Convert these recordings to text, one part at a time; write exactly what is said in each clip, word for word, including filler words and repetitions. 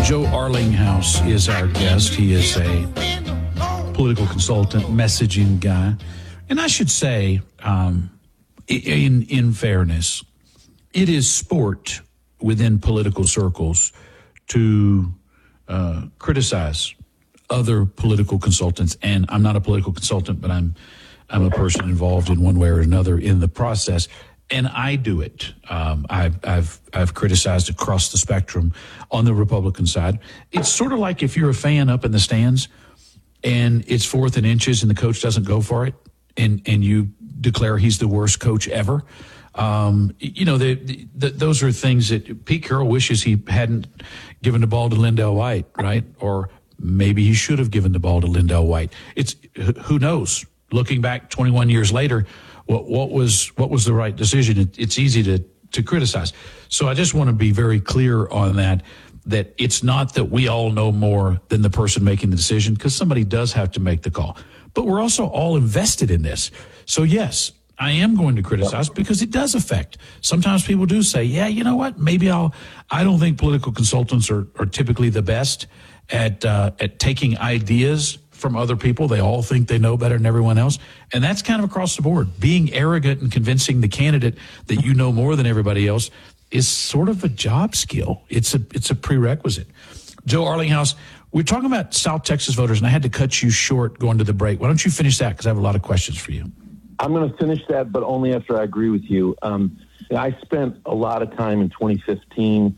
Joe Arlinghouse is our guest. He is a political consultant, messaging guy. And I should say, um, in in fairness, it is sport within political circles to uh, criticize other political consultants. And I'm not a political consultant, but I'm I'm a person involved in one way or another in the process. And I do it. Um, I've, I've, I've criticized across the spectrum on the Republican side. It's sort of like if you're a fan up in the stands and it's fourth and inches and the coach doesn't go for it and, and you declare he's the worst coach ever. Um, you know, the, the, those are things that Pete Carroll wishes he hadn't given the ball to Lindell White, right? Or maybe he should have given the ball to Lindell White. It's, who knows? Looking back twenty-one years later, What, what was what was the right decision? It, it's easy to, to criticize. So I just want to be very clear on that, that it's not that we all know more than the person making the decision, because somebody does have to make the call. But we're also all invested in this. So, yes, I am going to criticize because it does affect. Sometimes people do say, yeah, you know what, maybe I'll – I don't think political consultants are, are typically the best at uh, at taking ideas from other people. They all think they know better than everyone else. And that's kind of across the board. Being arrogant and convincing the candidate that you know more than everybody else is sort of a job skill. It's a it's a prerequisite. Joe Arlinghouse, we're talking about South Texas voters, and I had to cut you short going to the break. Why don't you finish that? Because I have a lot of questions for you. I'm going to finish that, but only after I agree with you. Um, I spent a lot of time in twenty fifteen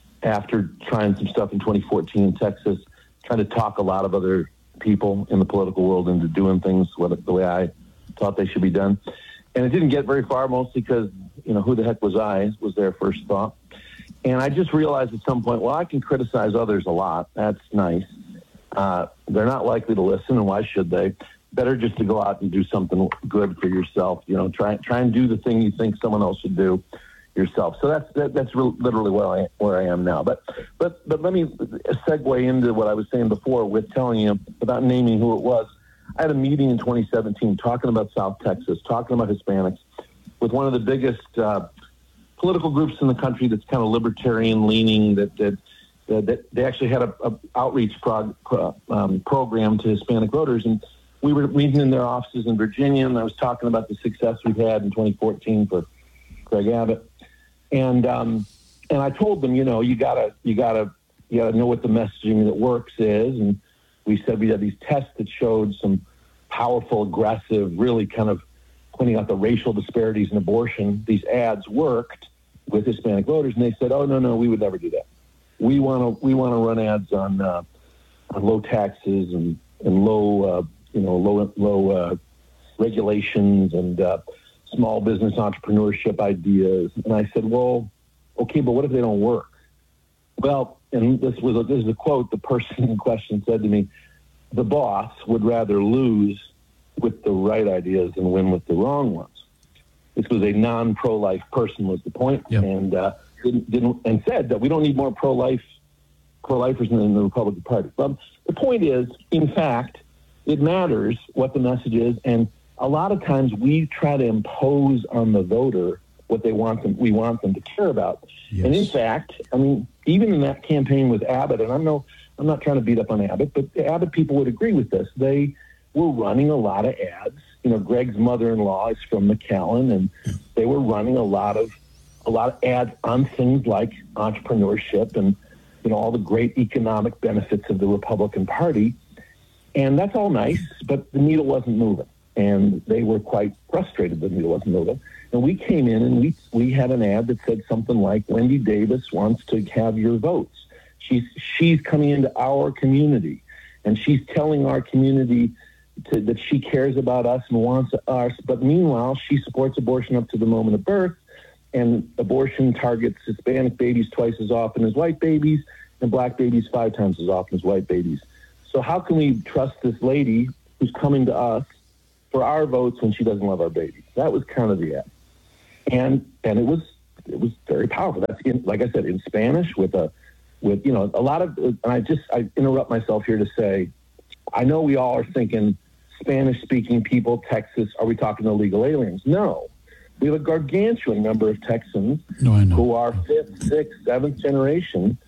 after trying some stuff in twenty fourteen in Texas, trying to talk a lot of other people in the political world into doing things the way I thought they should be done. And it didn't get very far, mostly because, you know, who the heck was I, was their first thought. And I just realized at some point, well, I can criticize others a lot. That's nice. Uh, they're not likely to listen, and why should they? Better just to go out and do something good for yourself. You know, try try and do the thing you think someone else should do yourself. So that's that, that's re- literally where I where I am now. But but but let me segue into what I was saying before with telling you about naming who it was. I had a meeting in twenty seventeen talking about South Texas, talking about Hispanics, with one of the biggest uh, political groups in the country that's kind of libertarian leaning. That that that, that they actually had a, a outreach prog, pro, um, program to Hispanic voters, and we were meeting in their offices in Virginia, and I was talking about the success we've had in twenty fourteen for Greg Abbott. And um, and I told them, you know, you gotta you gotta you gotta know what the messaging that works is. And we said we had these tests that showed some powerful, aggressive, really kind of pointing out the racial disparities in abortion. These ads worked with Hispanic voters, and they said, oh no no, we would never do that. We want to we want to run ads on uh, on low taxes and and low uh, you know low low uh, regulations and uh, small business entrepreneurship ideas. And I said, well, okay, but what if they don't work? Well, and this was a, this is a quote, the person in question said to me, the boss would rather lose with the right ideas than win with the wrong ones. This was a non-pro-life person was the point, yep. and uh, didn't, didn't, and said that we don't need more pro-life pro-lifers in the Republican Party. But the point is, in fact, it matters what the message is, and a lot of times we try to impose on the voter what they want them, we want them to care about. Yes. And in fact, I mean, even in that campaign with Abbott, and I know I'm not trying to beat up on Abbott, but the Abbott people would agree with this. They were running a lot of ads. You know, Greg's mother-in-law is from McAllen, and they were running a lot of a lot of ads on things like entrepreneurship and, you know, all the great economic benefits of the Republican Party. And that's all nice, but the needle wasn't moving. And they were quite frustrated that the needle wasn't moving. And we came in and we we had an ad that said something like, Wendy Davis wants to have your votes. She's she's coming into our community, and she's telling our community to, that she cares about us and wants us. But meanwhile, she supports abortion up to the moment of birth, and abortion targets Hispanic babies twice as often as white babies, and black babies five times as often as white babies. So how can we trust this lady who's coming to us for our votes when she doesn't love our babies? That was kind of the ad. And and it was it was very powerful. That's in, like I said, in Spanish with a with you know a lot of. And I just I interrupt myself here to say, I know we all are thinking Spanish speaking people, Texas. Are we talking illegal aliens? No, we have a gargantuan number of Texans no, I know. who are fifth, sixth, seventh generation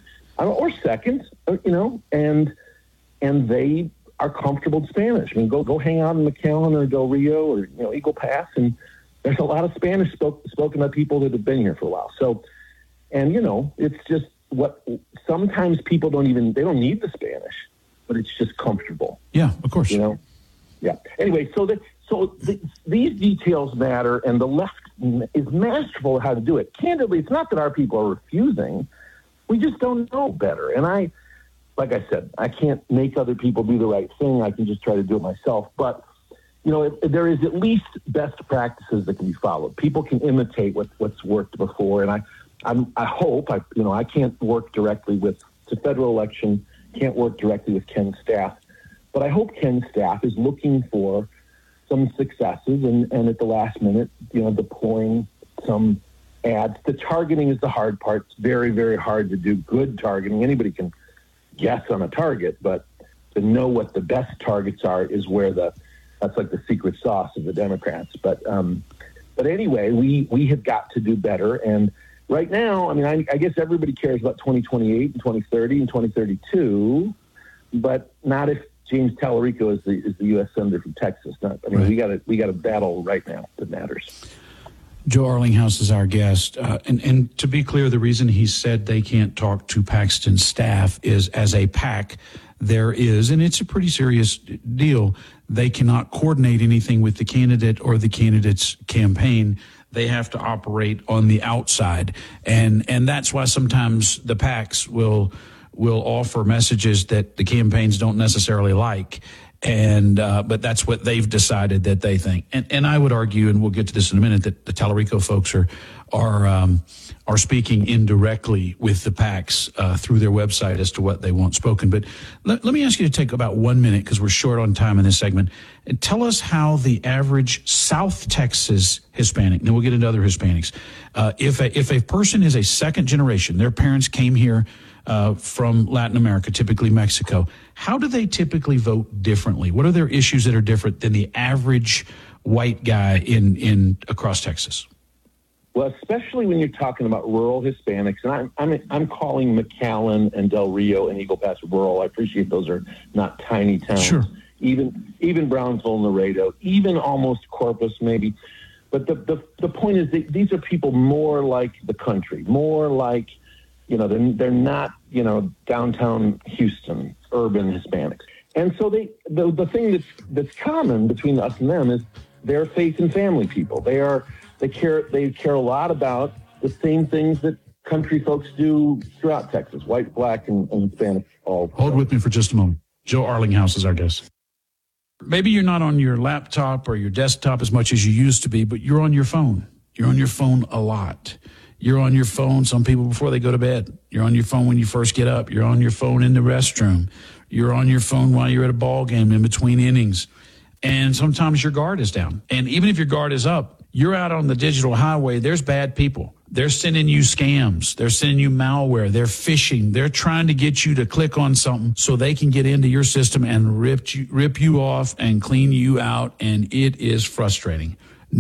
or second, you know, and and they are comfortable in Spanish. I mean, go go hang out in McAllen or Del Rio or, you know, Eagle Pass, and there's a lot of Spanish spoke, spoken by people that have been here for a while. So, and, you know, it's just what sometimes people don't even, they don't need the Spanish, but it's just comfortable. Yeah, of course. You know? Yeah. Anyway, so the, so the, these details matter, and the left is masterful at how to do it. Candidly, it's not that our people are refusing. We just don't know better. And I, like I said, I can't make other people do the right thing. I can just try to do it myself. But, you know, if, if there is at least best practices that can be followed. People can imitate what, what's worked before. And I, I'm, I hope, I, you know, I can't work directly with the federal election, can't work directly with Ken's staff, but I hope Ken's staff is looking for some successes and, and at the last minute, you know, deploying some ads. The targeting is the hard part. It's very, very hard to do good targeting. Anybody can guess on a target, but to know what the best targets are is where the, that's like the secret sauce of the Democrats. But, um, but anyway, we, we have got to do better. And right now, I mean, I, I guess everybody cares about twenty twenty-eight and twenty thirty and twenty thirty-two, but not if James Tallarico is the is the U S Senator from Texas. Not, I mean, right. we got a we got a battle right now that matters. Joe Arlinghouse is our guest, uh, and and to be clear, the reason he said they can't talk to Paxton's staff is, as a PAC, there is, and it's a pretty serious deal, they cannot coordinate anything with the candidate or the candidate's campaign. They have to operate on the outside, and and that's why sometimes the PACs will will offer messages that the campaigns don't necessarily like, and uh, but that's what they've decided that they think. And and I would argue, and we'll get to this in a minute, that the Tallarico folks are are um, are speaking indirectly with the PACs uh, through their website as to what they want spoken. But let, let me ask you to take about one minute, because we're short on time in this segment, and tell us how the average South Texas Hispanic, then we'll get into other Hispanics, uh, if a, if a person is a second generation, their parents came here uh, from Latin America, typically Mexico, how do they typically vote differently? What are their issues that are different than the average white guy in, in across Texas? Well, especially when you're talking about rural Hispanics, and I'm I'm I'm calling McAllen and Del Rio and Eagle Pass rural. I appreciate those are not tiny towns. Sure. Even even Brownsville and Laredo, even almost Corpus maybe. But the the, the point is that these are people more like the country, more like, you know, they're, they're not, you know, downtown Houston, urban Hispanics. And so they the, the thing that's that's common between us and them is they're faith and family people. They are They care. They care a lot about the same things that country folks do throughout Texas: white, black, and, and Hispanic. All. Hold with me for just a moment. Joe Arlinghouse is our guest. Maybe you're not on your laptop or your desktop as much as you used to be, but you're on your phone. You're on your phone a lot. You're on your phone. Some people before they go to bed. You're on your phone when you first get up. You're on your phone in the restroom. You're on your phone while you're at a ball game in between innings. And sometimes your guard is down. And even if your guard is up, you're out on the digital highway, there's bad people. They're sending you scams. They're sending you malware. They're phishing. They're trying to get you to click on something so they can get into your system and rip you, rip you off and clean you out, and it is frustrating.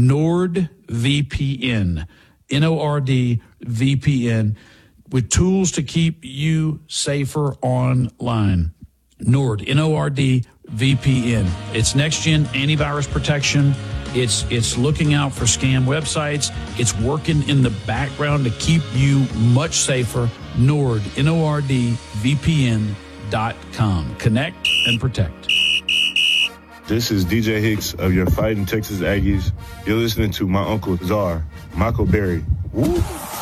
NordVPN, N O R D V P N, with tools to keep you safer online. Nord, N O R D V P N. It's next-gen antivirus protection. It's it's looking out for scam websites. It's working in the background to keep you much safer. Nord, N O R D V P N dot com. Connect and protect. This is D J Hicks of your Fighting Texas Aggies. You're listening to my Uncle Czar, Michael Berry. Woo!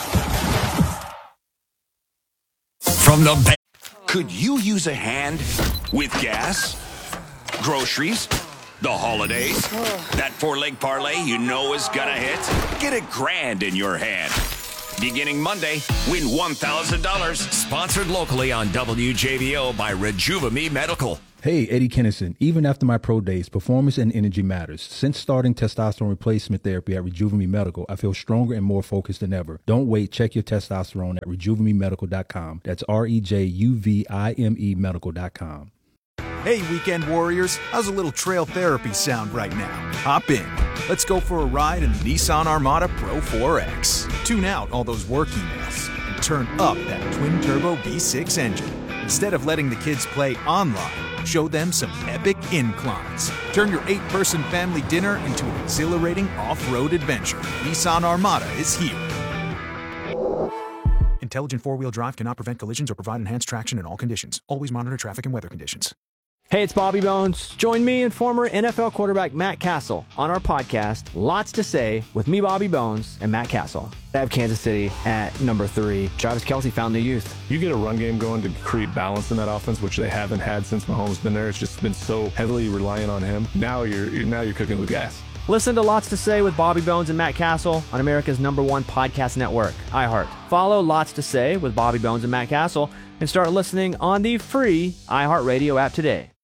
From the ba- Could you use a hand with gas, groceries, the holidays? That four-leg parlay you know is gonna hit? Get a grand in your hand. Beginning Monday, win one thousand dollars. Sponsored locally on W J V O by Rejuvame Medical. Hey, Eddie Kennison. Even after my pro days, performance and energy matters. Since starting testosterone replacement therapy at Rejuvame Medical, I feel stronger and more focused than ever. Don't wait. Check your testosterone at rejuvame medical dot com. That's R E J U V I M E medical dot com. Hey, weekend warriors, how's a little trail therapy sound right now? Hop in. Let's go for a ride in the Nissan Armada Pro four X. Tune out all those work emails and turn up that twin-turbo V six engine. Instead of letting the kids play online, show them some epic inclines. Turn your eight-person family dinner into an exhilarating off-road adventure. Nissan Armada is here. Intelligent four-wheel drive cannot prevent collisions or provide enhanced traction in all conditions. Always monitor traffic and weather conditions. Hey, it's Bobby Bones. Join me and former N F L quarterback Matt Castle on our podcast, Lots to Say, with me, Bobby Bones, and Matt Castle. I have Kansas City at number three. Travis Kelce found new youth. You get a run game going to create balance in that offense, which they haven't had since Mahomes been there. It's just been so heavily reliant on him. Now you're, you're now you're cooking with gas. Listen to Lots to Say with Bobby Bones and Matt Castle on America's number one podcast network, iHeart. Follow Lots to Say with Bobby Bones and Matt Castle and start listening on the free iHeartRadio app today.